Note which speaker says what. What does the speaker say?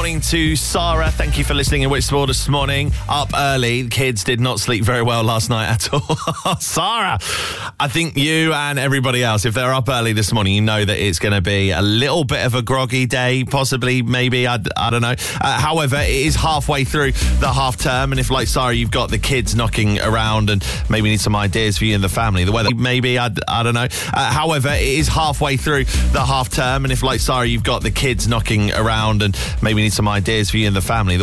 Speaker 1: morning to Sarah. Thank you for listening in Whitstable this morning. Up early. The kids did not sleep very well last night at all. Sarah, I think you and everybody else, if they're up early this morning, you know that it's going to be a little bit of a groggy day, possibly, maybe, I don't know. However, it is halfway through the half term, and if, like Sarah, you've got the kids knocking around and maybe need some ideas for you and the family, the weather, maybe, I don't know. However, it is halfway through the half term, and if, like Sarah, you've got the kids knocking around and maybe need some ideas for you and the family,